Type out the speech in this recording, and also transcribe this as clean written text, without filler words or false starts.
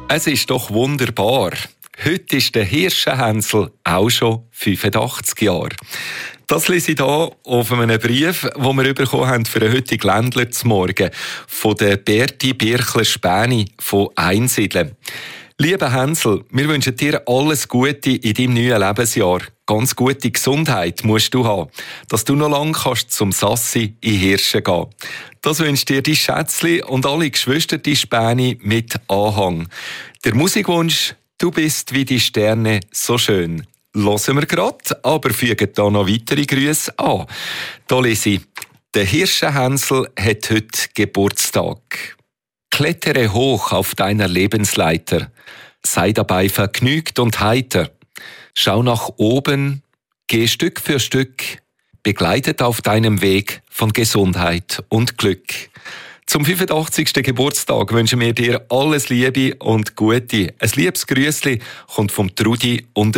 Es ist doch wunderbar. Heute ist der Hirschenhänsel auch schon 85 Jahre. Das lese ich hier auf einem Brief, den wir bekommen haben für den heutigen Ländler zum Morgen von der Berti Birchler-Späni von Einsiedeln. Lieber Hänsel, wir wünschen dir alles Gute in deinem neuen Lebensjahr. Ganz gute Gesundheit musst du haben, dass du noch lange kannst zum Sassi in Hirschen gehen. Das wünscht dir die Schätzli und alle Geschwister die Späni mit Anhang. Der Musikwunsch: Du bist wie die Sterne so schön. Hören wir grad, aber fügen da noch weitere Grüße an. Da lese ich: Der Hirschenhänsel hat heute Geburtstag. Klettere hoch auf deiner Lebensleiter. Sei dabei vergnügt und heiter. Schau nach oben, geh Stück für Stück, begleitet auf deinem Weg von Gesundheit und Glück. Zum 85. Geburtstag wünschen wir dir alles Liebe und Gute. Ein liebes Grüßli kommt vom Trudi und